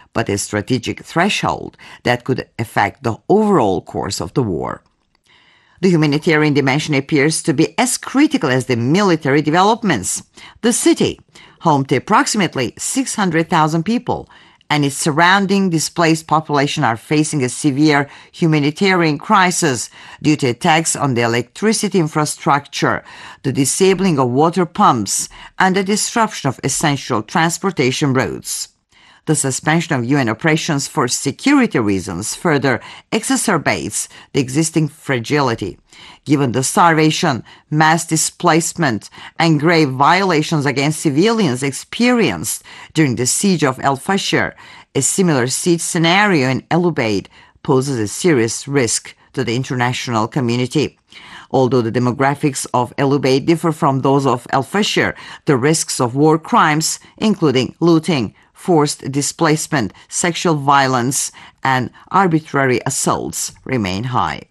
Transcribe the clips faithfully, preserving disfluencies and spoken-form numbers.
but a strategic threshold that could affect the overall course of the war. The humanitarian dimension appears to be as critical as the military developments. The city, home to approximately six hundred thousand people, and its surrounding displaced population are facing a severe humanitarian crisis due to attacks on the electricity infrastructure, the disabling of water pumps, and the disruption of essential transportation routes. The suspension of U N operations for security reasons further exacerbates the existing fragility, given the starvation, mass displacement, and grave violations against civilians experienced during the siege of El Fasher. A similar siege scenario in El Ubaid poses a serious risk to the international community. Although the demographics of El Ubaid differ from those of El Fasher, the risks of war crimes, including looting, forced displacement, sexual violence, and arbitrary assaults remain high.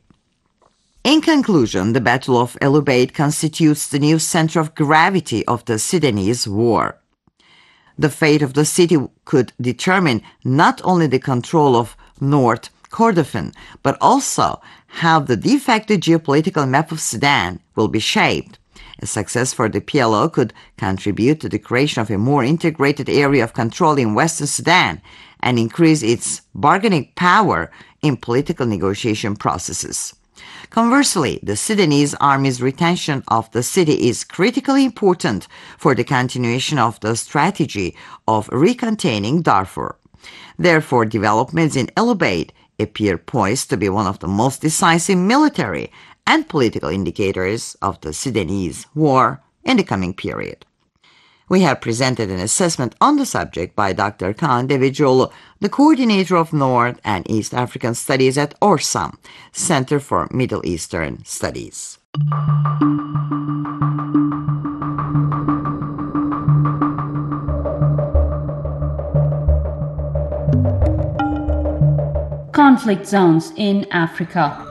In conclusion, the Battle of El Ubaid constitutes the new center of gravity of the Sudanese war. The fate of the city could determine not only the control of North Kordofan, but also how the de facto geopolitical map of Sudan will be shaped. A success for the P L O could contribute to the creation of a more integrated area of control in Western Sudan and increase its bargaining power in political negotiation processes. Conversely, the Sudanese army's retention of the city is critically important for the continuation of the strategy of recontaining Darfur. Therefore, developments in El Ubaid appear poised to be one of the most decisive military and political indicators of the Sudanese war in the coming period. We have presented an assessment on the subject by Doctor Kaan Devecioglu, the coordinator of North and East African Studies at ORSAM, Center for Middle Eastern Studies. Conflict zones in Africa.